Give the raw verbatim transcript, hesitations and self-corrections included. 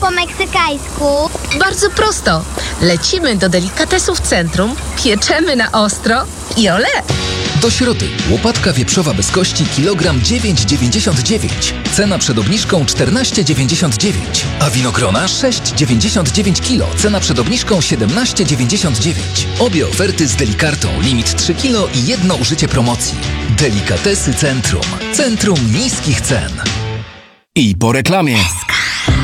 po meksykańsku? Bardzo prosto. Lecimy do delikatesów centrum, pieczemy na ostro i ole! Do środy. Łopatka wieprzowa bez kości kilogram dziewięć dziewięćdziesiąt dziewięć. Cena przed obniżką czternaście dziewięćdziesiąt dziewięć. A winogrona sześć dziewięćdziesiąt dziewięć kilo. Cena przed obniżką siedemnaście dziewięćdziesiąt dziewięć. Obie oferty z Delikartą. Limit trzy kilo i jedno użycie promocji. Delikatesy Centrum. Centrum niskich cen. I po reklamie.